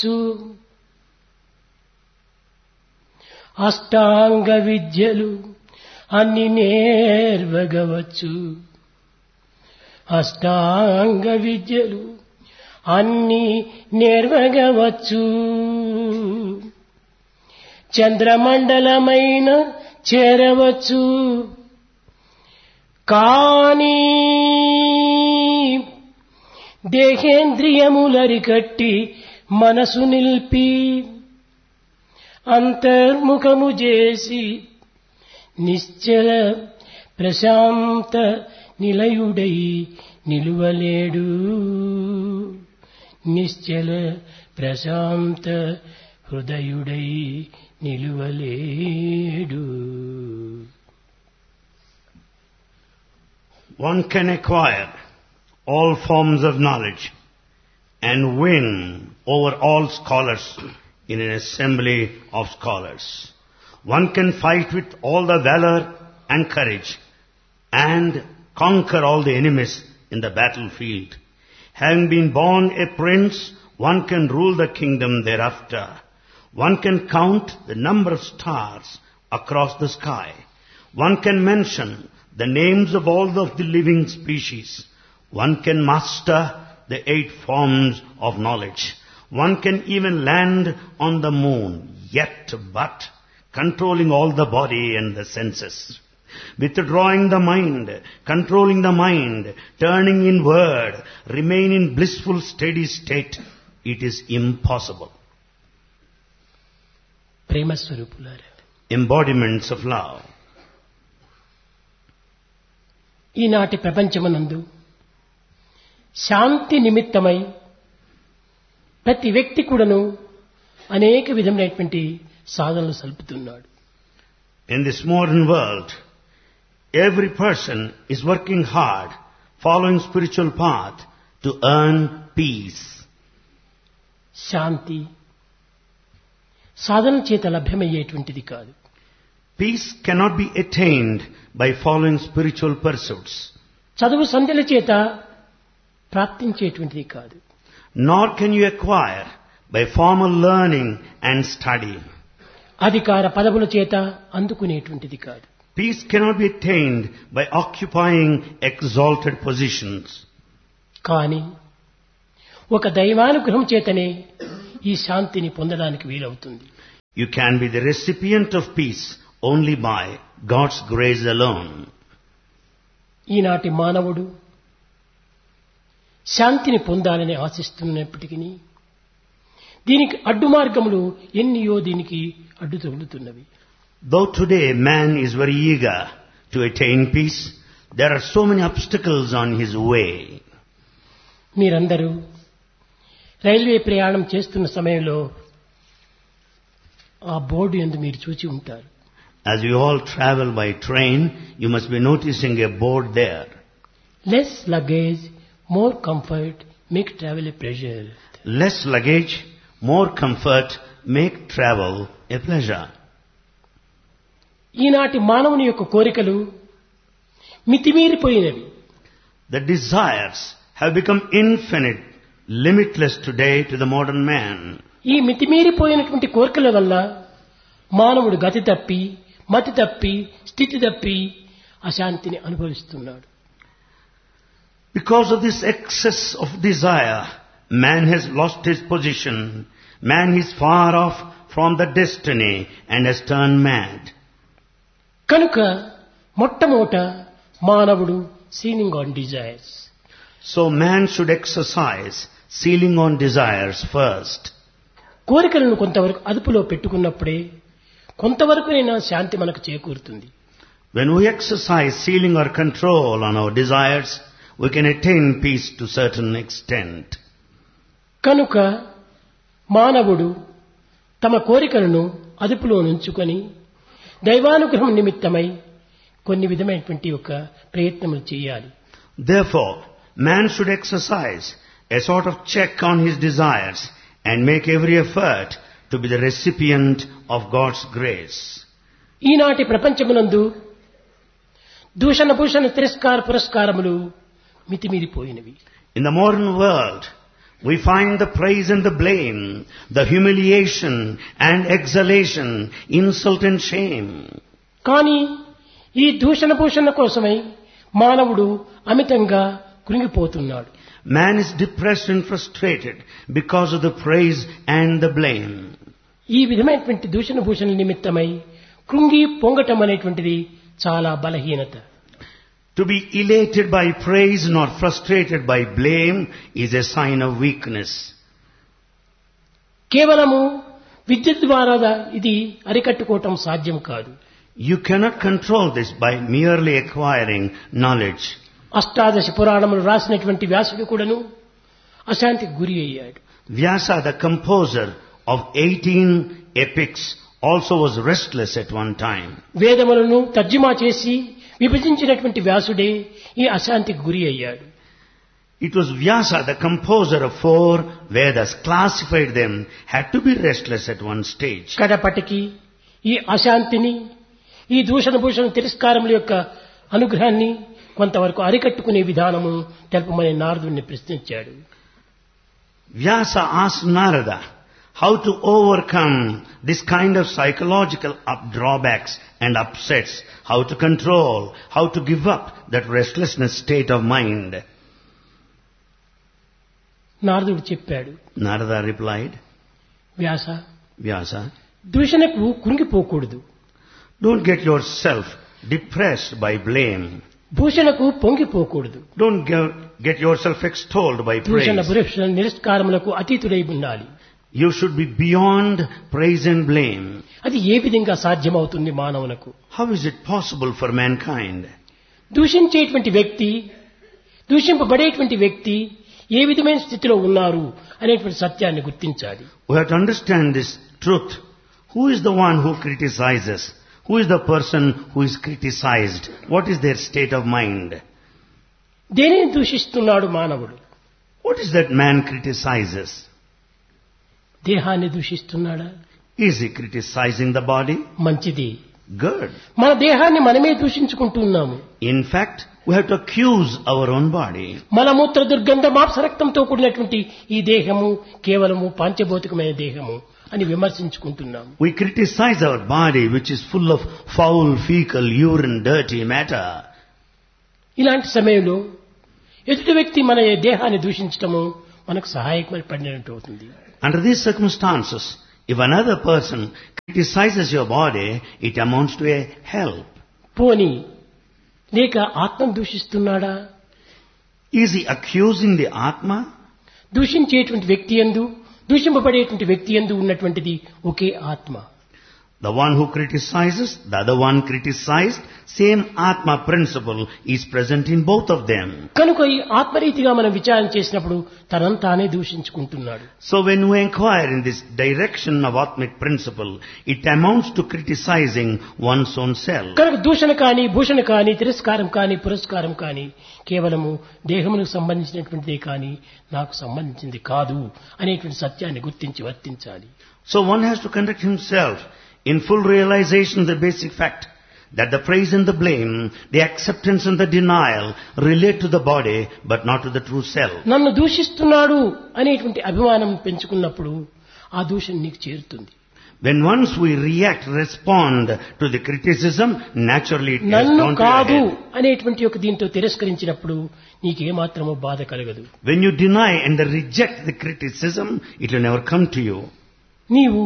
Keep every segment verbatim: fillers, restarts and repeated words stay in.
అష్టాంగ విద్యలు అన్ని నేర్వగవచ్చు. అష్టాంగ విద్యలు అన్ని నేర్వగవచ్చు. చంద్రమండలమైన చేరవచ్చు. కానీ దేహేంద్రియములరికట్టి మనసు నిల్పి అంతర్ముఖము చేసి నిశ్చల ప్రశాంత నిలయుడై నిలువలేడు. నిశ్చల ప్రశాంత హృదయుడై నిలువలేడు. One can acquire all forms of knowledge and win over all scholars in an assembly of scholars. One can fight with all the valor and courage and conquer all the enemies in the battlefield. Having been born a prince, one can rule the kingdom thereafter. One can count the number of stars across the sky. One can mention the names of all of the living species. One can master the eight forms of knowledge. One can even land on the moon, yet but controlling all the body and the senses. Withdrawing the mind, controlling the mind, turning inward, remain in blissful steady state, it is impossible. ప్రేమ స్వరూపులారా, Embodiments of love. ఈనాటి ప్రపంచమునందు శాంతి నిమిత్తమై ప్రతి వ్యక్తి కూడాను అనేక విధమైనటువంటి సాధనలు సల్పుతున్నాడు. In this modern world, every person is working hard, following spiritual path to earn peace. శాంతి సాధన చేత లభ్యమయ్యేటువంటిది కాదు. Peace cannot be attained by following spiritual pursuits. చదువు సంధ్యల చేత ప్రాప్తించేటువంటిది కాదు. Nor can you acquire by formal learning and study. అధికార పదవుల చేత అందుకునేటువంటిది కాదు. Peace cannot be attained by occupying exalted positions. కానీ ఒక దైవానుగ్రహం చేతనే ఈ శాంతిని పొందడానికి వీలవుతుంది. You can be the recipient of peace only by God's grace alone. ఈనాటి మానవుడు శాంతిని పొందాలని ఆశిస్తున్నప్పటికీ దీనికి అడ్డు మార్గములు ఎన్నియో దీనికి అడ్డు తగులుతున్నవి. Though today man is very eager to attain peace, there are so many obstacles on his way. మీరందరూ రైల్వే ప్రయాణం చేస్తున్న సమయంలో ఆ బోర్డు యందు మీరు చూచి ఉంటారు. As you all travel by train, you must be noticing a board there. Less luggage, more comfort, make travel a pleasure. Less luggage, more comfort, make travel a pleasure. ఈనాటి మానవుని యొక్క కోరికలు మితిమీరిపోయినవి. The desires have become infinite, limitless today to the modern man. ఈ మితిమీరిపోయినటువంటి కోరికల వల్ల మానవుడు గతి తప్పి, మతి తప్పి, స్థితి తప్పి అశాంతిని అనుభవిస్తున్నాడు. Because of this excess of desire, man has lost his position. Man is far off from the destiny and has turned mad. కనుక మొట్టమొదట మానవుడు ceiling on desires. So man should exercise sealing on desires first. కోరికలను కొంతవరకు అదుపులో పెట్టుకున్నప్పుడే కొంతవరకునైనా శాంతి మనకు చేకూరుతుంది. When we exercise sealing or control on our desires, we can attain peace to a certain extent. కనుక మానవుడు తమ కోరికలను అదుపులో ఉంచుకొని దైవానుగ్రహం నిమిత్తమై కొన్ని విధమైనటువంటి ఒక ప్రయత్నములు చేయాలి. Therefore, man should exercise a sort of check on his desires and make every effort to be the recipient of God's grace. ఈనాటి ప్రపంచమునందు దూషణ భూషణ తిరస్కార పురస్కారములు మితిమీరిపోయినవి. In the modern world, We find the praise and the blame, the humiliation and exhalation, insult and shame. కానీ ఈ దూషణ భూషణ కోసమై మానవుడు అమితంగా కృంగిపోతున్నాడు. Man is depressed and frustrated because of the praise and the blame. ఈ విధమైనటువంటి దూషణ భూషణ నిమిత్తమై కృంగి పొంగటం అనేటువంటిది చాలా బలహీనత. To be elated by praise, not frustrated by blame, is a sign of weakness. కేవలము విద్య ద్వారా ఇది అరికట్టుకోవటం సాధ్యం కాదు. You cannot control this by merely acquiring knowledge. అష్టాదశ పురాణములు రాసినటువంటి వ్యాసుడు కూడాను అశాంతికి గురి అయ్యాడు. Vyasa, the composer of eighteen epics, also was restless at one time. వేదములను తర్జుమా చేసి విభజించినటువంటి వ్యాసుడే ఈ అశాంతికి గురి అయ్యాడు. It was Vyasa, the composer of four Vedas, classified them, had to be restless at one stage. కడపటికి ఈ అశాంతిని, ఈ దూషణ భూషణ తిరస్కారముల యొక్క అనుగ్రహాన్ని కొంతవరకు అరికట్టుకునే విధానము తెలుపమని నారదుని ప్రశ్నించాడు. Vyasa asked Narada how to overcome this kind of psychological up drawbacks and upsets, how to control, how to give up that restlessness state of mind. నారదుడు చెప్పాడు. Narada replied, Vyasa, Vyasa, దూషణకు కృంగిపోకూడదు. don't get yourself depressed by blame. భూషణకు పొంగిపోకూడదు. Don't get, get yourself extolled by దూషణ praise. భూషణ నిరస్కారములకు అతీతుడై ఉండాలి. You should be beyond praise and blame. అది ఏ విధంగా సాధ్యమవుతుంది మానవునకు? How is it possible for mankind? దూషించేటువంటి వ్యక్తి, దూషింపబడేటువంటి వ్యక్తి ఏ విధమైన స్థితిలో ఉన్నారు అనేటువంటి సత్యాన్ని గుర్తించాలి. We have to understand this truth. Who is the one who criticizes? Who is the person who is criticized? What is their state of mind? దేనిని దూషిస్తున్నాడు మానవుడు? What is that man criticizes? దేహాన్ని దూషిస్తున్నాడా? Is he criticizing the body? మంచిది. Good. మన దేహాన్ని మనమే దూషించుకుంటున్నాము. In fact, we have to accuse our own body. మలమూత్ర దుర్గంధ మాంసరక్తంతో కూడినటువంటి ఈ దేహము కేవలము పాంచభౌతికమైన దేహము అని విమర్శించుకుంటున్నాము. We criticize our body, which is full of foul, fecal, urine, dirty matter. ఇలాంటి సమయంలో ఎదుటి వ్యక్తి మన దేహాన్ని దూషించటము మనకు సహాయపడినట్టు అవుతుంది. Under these circumstances, if another person criticizes your body, it amounts to a help. పోనీ లేక ఆత్మను దూషిస్తున్నాడా? Is he accusing the Atma? దూషించేటువంటి వ్యక్తి యందు, దూషింపబడేటువంటి వ్యక్తి యందు ఉన్నటువంటిది ఒకే ఆత్మ. The one who criticizes, the other one criticized, same Atma principle is present in both of them. కనుక ఈ ఆత్మరీతిగా మనం విచారణ చేసినప్పుడు తనంతానే దూషించుకుంటున్నాడు. So when we inquire in this direction of Atmic principle, it amounts to criticizing one's own self. కనుక దూషణ కానీ, భూషణ కానీ, తిరస్కారం కానీ, పురస్కారం కానీ కేవలము దేహమునకు సంబంధించినటువంటిదే కానీ నాకు సంబంధించింది కాదు అనేటువంటి సత్యాన్ని గుర్తించి వర్తించాలి. So one has to conduct himself in full realization of the basic fact that the praise and the blame, the acceptance and the denial relate to the body but not to the true self. నన్ను దూషిస్తున్నాడు అనేటువంటి అభిమానం పెంచుకున్నప్పుడు ఆ దూషణ నీకు చేరుతుంది. When once we react, respond to the criticism, naturally it has నన్ను gone to your కాదు head. అనేటువంటి ఒక దీంతో తిరస్కరించినప్పుడు నీకేమాత్రమో బాధ కలగదు. When you deny and reject the criticism, it will never come to you. నీవు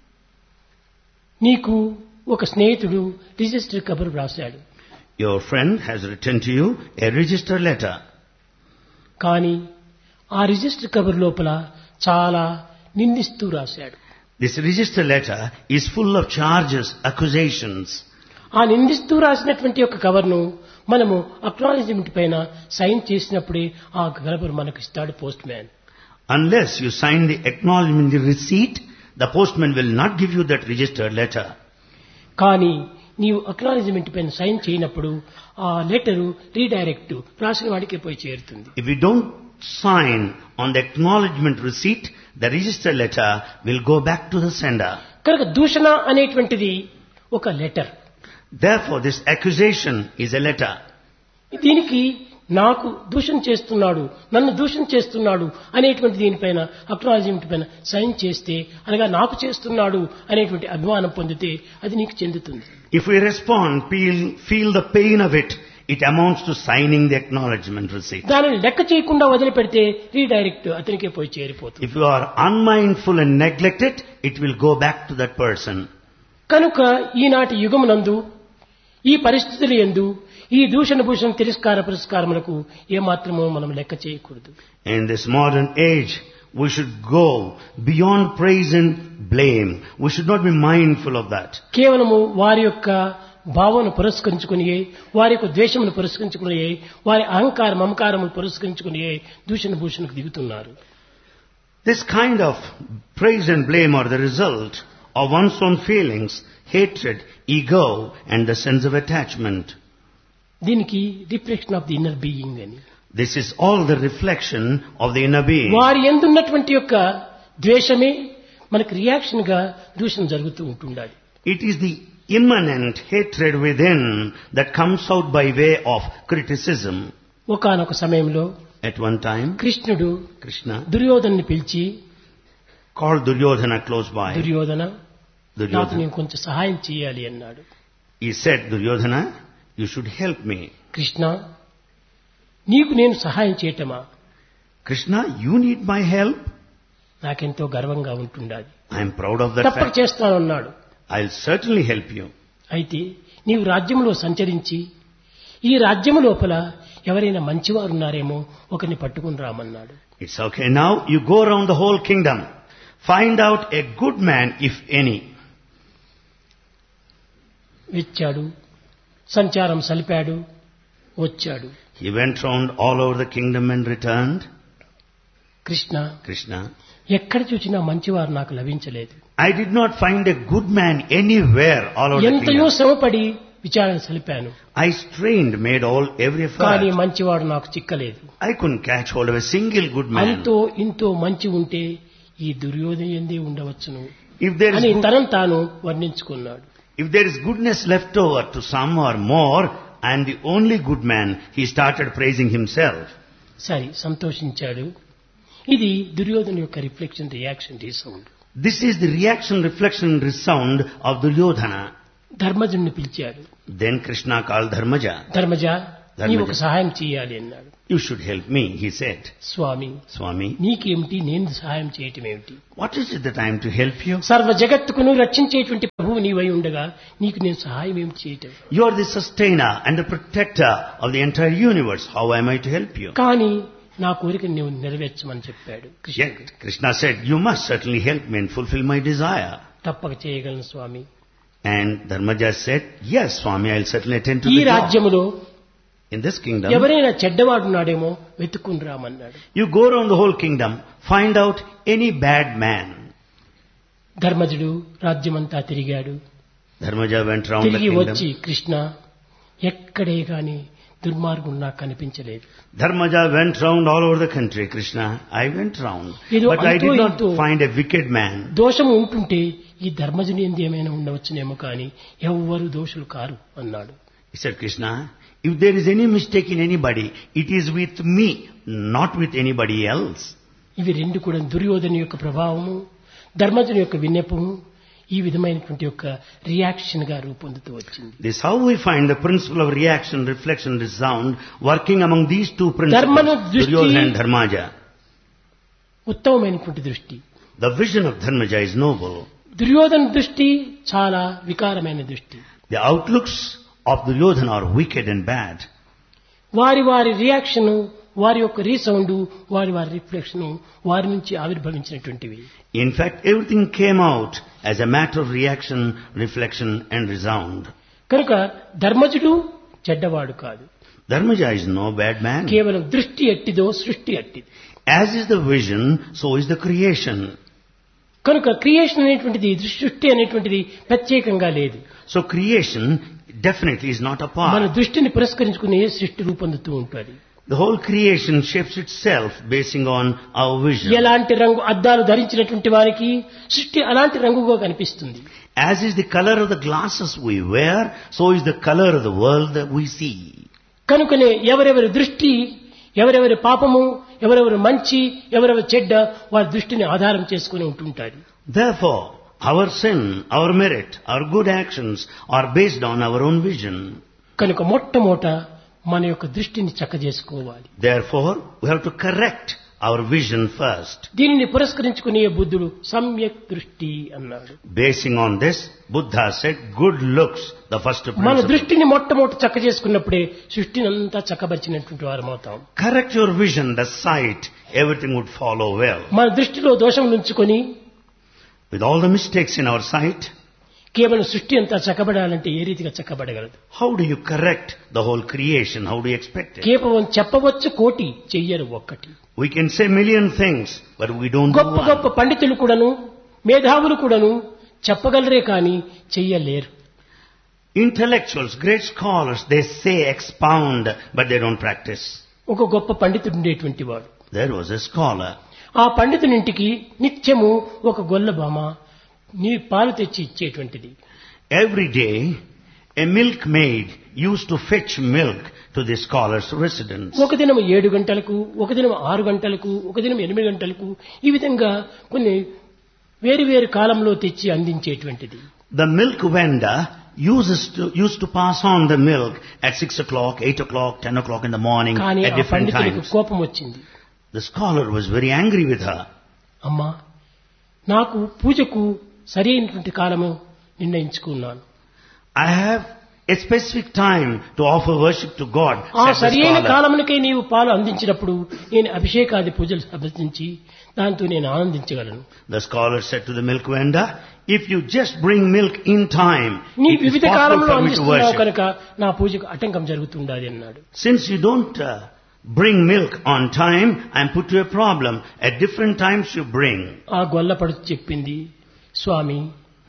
నీకు ఒక స్నేహితుడు రిజిస్టర్ కబురు రాశాడు. Your friend has written to you a register letter. కానీ ఆ రిజిస్టర్ కబురు లోపల చాలా నిందిస్తూ రాశాడు. This register letter is full of charges, accusations. ఆ నిందిస్తూ రాసినటువంటి ఒక కవర్ను మనము అక్నాలెడ్జ్మెంట్ పైన సైన్ చేసినప్పుడే ఆ కబురు మనకు ఇస్తాడు post man. Unless you sign the acknowledgement, the receipt, the postman will not give you that registered letter. కానీ నీవు అక్నాలెడ్జ్మెంట్ పైన సైన్ చేయనప్పుడు ఆ లెటరు రీడైరెక్ట్ రాసిన వాడికే పోయి చేరుతుంది. If you don't sign on the acknowledgement receipt, the registered letter will go back to the sender. కనుక దూషణ అనేటువంటిది ఒక letter. Therefore, this accusation is a letter. దీనికి నాకు దూషణ చేస్తున్నాడు, నన్ను దూషణ చేస్తున్నాడు అనేటువంటి దీనిపైన అక్నాలెడ్జ్మెంట్ పైన సైన్ చేస్తే, అనగా నాకు చేస్తున్నాడు అనేటువంటి అభిమానం పొందితే అది నీకు చెందుతుంది. If we respond, feel, feel the pain of it, it amounts to signing the acknowledgement receipt. దానిని లెక్క చేయకుండా వదిలిపెడితే రీడైరెక్ట్ అతనికే పోయి చేరిపోతుంది. If you are unmindful and neglect it, it will go back to that person. కనుక ఈనాటి యుగమునందు ఈ పరిస్థితుల యందు ఈ దూషణ భూషణ తిరస్కార పురస్కారములకు ఏమాత్రమూ మనం లెక్క చేయకూడదు. In this modern age, we should go beyond praise and blame. We should not be mindful of that. కేవలము వారి యొక్క భావన పురస్కరించుకుని, వారి యొక్క ద్వేషమును పురస్కరించుకుని, వారి అహంకార మమకారమును పురస్కరించుకుని దూషణ భూషణకు దిగుతున్నారు. This kind of praise and blame are the result of one's own feelings, hatred, ego and the sense of attachment. దీనికి reflection of the inner being అని. This is all the reflection of the inner being. వారి యందున్నటువంటి యొక్క ద్వేషమే మనకు reaction గా దూషణ జరుగుతూ ఉంటుండాలి. It is the immanent hatred within that comes out by way of criticism. ఒకానొక సమయంలో At one time, కృష్ణుడు Krishna దుర్యోధన్ని పిలిచి, called Duryodhana close by. Duryodhana నాకు Duryodhana. నేను కొంచెం సహాయం చేయాలి అన్నాడు. He said, Duryodhana, you should help me. Krishna, నీకు నేను సహాయం చేయటమా? Krishna, you need my help? నాకెంతో గర్వంగా ఉంటుండాలి. I am proud of that తప్పక fact. చేస్తానన్నాడు. I'll certainly help you. అయితే నీవు రాజ్యంలో సంచరించి ఈ రాజ్యము లోపల ఎవరైనా మంచివారు ఉన్నారేమో ఒకరిని పట్టుకుని రామన్నాడు. It's okay. Now you go around the whole kingdom. Find out a good man, if any. వచ్చాడు, సంచారం సలిపాడు, వచ్చాడు. He went round all over the kingdom and returned. Krishna, Krishna, ఎక్కడ చూసినా మంచివారు నాకు లభించలేదు. I did not find a good man anywhere all over the ఎంతయో kingdom. శ్రమపడి విచారణ సలిపాను, I strained, made all every కానీ effort. మంచివాడు నాకు చిక్కలేదు. I couldn't catch hold of a single good man. అంతో ఇంతో మంచి ఉంటే ఈ దుర్యోధన ఎందే ఉండవచ్చును If there అని is good, తనను తాను వర్ణించుకున్నాడు. if there is goodness left over to some or more, I am the only good man, he started praising himself. సరి సంతోషించాడు. ఇది దుర్యోధన యొక్క reflection reaction resound. This is the reaction, reflection, and resound of Duryodhana. ధర్మజుడిని పిలిచాడు. Then Krishna called Dharmaja. Dharmaja, Dharmaja. నీవు ఒక సహాయం చేయాలి అన్నాడు. You should help me, he said. Swamy, Swami, నీకేమిటి, నేను సహాయం చేయటం ఏమిటి? what is it that I am to help you? సర్వ జగత్తుకును రక్షించేటువంటి ప్రభువు నీవై ఉండగా నీకు నేను సహాయం ఏమి చేయటం? You are the sustainer and the protector of the entire universe. How am I to help you? కానీ నా కోరికను నీవు నెరవేర్చమని చెప్పాడు కృష్ణుడు. Yet Krishna said, you must certainly help me and fulfill my desire. తప్పక చేయగలను స్వామి. And Dharmaja said, yes, Swami, I'll certainly attend to ఈ the job. రాజ్యములో In this kingdom, ఎవరైనా చెడ్డవాడున్నాడేమో వెతుక్కుని రామన్నాడు. you go around the whole kingdom, find out any bad man. ధర్మజుడు రాజ్యమంతా తిరిగాడు. Dharmaja went round the తిరిగి వచ్చి, kingdom. Krishna, ఎక్కడే గాని దుర్మార్గుడు నాకు కనిపించలేదు. Dharmaja went round all over the country, Krishna. I went round. Idu But I did antu not intu. find a wicked man. దోషము ఉంటుంటే ఈ ధర్మజుని ఎందు ఏమైనా ఉండవచ్చునేమో కానీ ఎవ్వరు దోషులు కారు అన్నాడు. He said, Krishna, if there is any mistake in anybody, it is with me, not with anybody else. ఇవి రెండు కూడా దుర్యోధన యొక్క ప్రభావము, ధర్మజుని యొక్క విన్నపము ఈ విధమైనటువంటి యొక్క రియాక్షన్ గా రూపొందుతూ వచ్చింది. This is how we find the principle of reaction, reflection, resound working among these two Dharmana principles, drishti- Duryodhana and Dharmaja. ఉత్తమమైనటువంటి దృష్టి. The vision of Dharmaja is noble. Duryodhana దృష్టి చాలా వికారమైన దృష్టి. The outlooks of Duryodhana are wicked and bad. వారి వారి reaction, వారి యొక్క resound, వారి వారి రిఫ్లెక్షన్ వారి నుంచి ఆవిర్భవించినటువంటివి. In fact, everything came out as a matter of reaction, reflection and resound. కనుక ధర్మజుడు చెడ్డవాడు కాదు. Dharmaja is no bad man. కేవలం దృష్టి ఎట్టిదో సృష్టి ఎట్టిది. As is the vision, so is the creation. కనుక క్రియేషన్ అనేటువంటిది, సృష్టి అనేటువంటిది ప్రత్యేకంగా లేదు. So creation definitely is not మన apart. దృష్టిని పురస్కరించుకునే సృష్టి రూపొందుతూ ఉంటుంది. The whole creation shapes itself basing on our vision. ఎలాంటి రంగు అద్దాలు ధరించినటువంటి వారికి సృష్టి అలాంటి రంగుగా కనిపిస్తుంది. As is the color of the glasses we wear, so is the color of the world that we see. కనుకనే ఎవరెవరి దృష్టి, ఎవరెవరి పాపము, ఎవరెవరి మంచి, ఎవరెవరి చెడ్డ వారి దృష్టిని ఆధారం చేసుకుని ఉంటుంటారు. Therefore, our sin, our merit, our good actions are based on our own vision. కనుక మొట్టమొదట మన యొక్క దృష్టిని చక్కజేసుకోవాలి. Therefore, we have to correct our vision first. దీనిని పురస్కరించుకునే బుద్ధుడు సమ్యక్ దృష్టి అన్నాడు. Basing on this, Buddha said, good looks, the first మన principle. దృష్టిని మొట్టమొదట చక్క చేసుకున్నప్పుడే సృష్టిని అంతా చక్కబరిచినటువంటి వారమవుతాం. Correct your vision, the sight, everything would follow well. మన దృష్టిలో దోషం నుంచుకొని With all the mistakes in our sight, కేవలం సృష్టి అంతా చక్కబడాలంటే ఏ రీతిగా చక్కబడగలదు? how do you correct the whole creation? How do you expect it? కేవలం చెప్పవచ్చు కోటి, చెయ్యరు ఒక్కటి. We can say million things, but we don't do గొప్ప గొప్ప one. పండితులు కూడాను, మేధావులు కూడాను చెప్పగలరే కానీ చెయ్యలేరు. Intellectuals, great scholars, they say expound, but they don't practice. ఒక గొప్ప పండితుడు ఉండేటువంటి వాడు. There was a scholar. ఆ పండితునింటికి నిత్యము ఒక గొల్లబామ నీ పాలు తెచ్చి ఇచ్చేటువంటిది. Every day, a milkmaid used to fetch milk to the scholar's residence. ఒక దినం ఏడు గంటలకు, ఒక దినం ఆరు గంటలకు, ఒక దినం ఎనిమిది గంటలకు, ఈ విధంగా కొన్ని వేరు వేరు కాలంలో తెచ్చి అందించేటువంటిది. The milk vendor uses to, used to pass on the milk at six o'clock, eight o'clock, ten o'clock in the morning కానీ at ఆ different పండితునికి times. కోపం వచ్చింది. The scholar was very angry with her. అమ్మా, నాకు పూజకు సరైనటువంటి కాలము నిర్ణయించుకున్నాను. I have a specific time to offer worship to God, ఆ said the సరైన scholar. కాలమునకై నీవు పాలు అందించినప్పుడు నేను అభిషేకాది పూజలు సమర్పించి దాంతో నేను ఆనందించగలను. The scholar said to the milk vendor, if you just bring milk in time, నీ it is వివిధ possible కాలంలో for me to అందిస్తున్నావు worship. కనుక నా పూజకు ఆటంకం జరుగుతుండాలి అన్నాడు. Since you don't uh, bring milk on time, I am put to a problem. At different times you bring. ఆ గొల్లపడుచు చెప్పింది, స్వామి,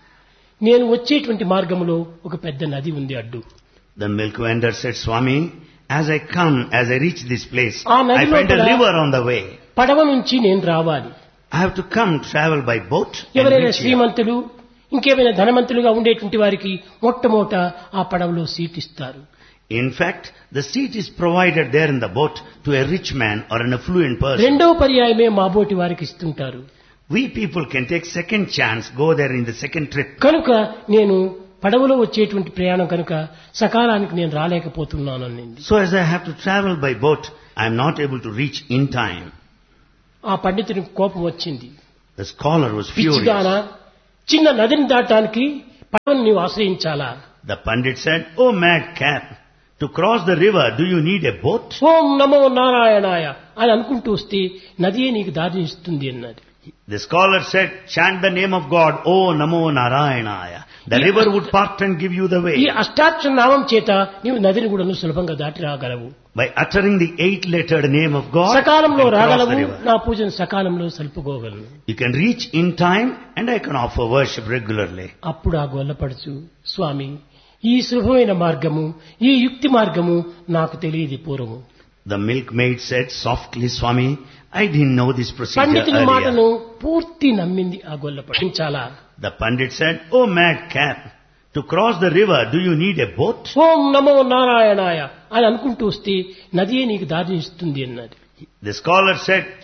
నేను వచ్చేటువంటి మార్గంలో ఒక పెద్ద నది ఉంది అడ్డు. The milk vendor said, Swami, as I come, as I reach this place, ఆ I నది find a లోపల river on the way. పడవ నుంచి నేను రావాలి. I have to come, travel by boat and ఎవరైనా reach here. శ్రీమంతులు, ఇంకేమైనా ధనవంతులుగా ఉండేటువంటి వారికి మొట్టమొదట ఆ పడవలో సీట్ ఇస్తారు. In fact, the seat is provided there in the boat to a rich man or an affluent person. రెండవ పర్యాయమే మా బోటి వారికి ఇస్తుంటారు. We people can take second chance, go there in the second trip. కనుక నేను పడవలో వచ్చేటువంటి ప్రయాణం కనుక సకాలానికి నేను రాలేకపోతున్నాను అనింది. So as I have to travel by boat, I am not able to reach in time. ఆ పండితునికి కోపం వచ్చింది. The scholar was పిచ్చిదానా, furious. చిన్న నదిని దాటానికి పడవను నీవు ఆశ్రయించాలా? The pandit said, oh madcap, to cross the river, do you need a boat? ఓం నమో నారాయణాయ అని అనుకుంటూ వస్తే నదియే నీకు దారిని ఇస్తుంది అన్నది. The scholar said, chant the name of God, oh Namo Narayanaya. The river would part and give you the ఈ way. అష్టాక్షర నామం చేత నీవు నదిని కూడా సులభంగా దాటి రాగలవు. By uttering the eight-lettered name of God, you సకాలంలో can cross రాగలవు, the river. నా పూజను సకాలంలో సలుపుకోగలను. You can reach in time and I can offer worship regularly. అప్పుడు ఆ గొల్లపడుచు, స్వామి, ఈ సులభమైన మార్గము, ఈ యుక్తి మార్గము నాకు తెలియదు పూర్వము. The milkmaid said softly, Swami, I didn't know this procedure పండితుని మాటను earlier. పూర్తి నమ్మింది ఆ గొల్లపడు. చాలా The pandit said, oh madcap, to cross the river, do you need a boat? ఓం నమో నారాయణాయ అని అనుకుంటూ వస్తే నదియే నీకు దారిని ఇస్తుంది అన్నది. The scholar said,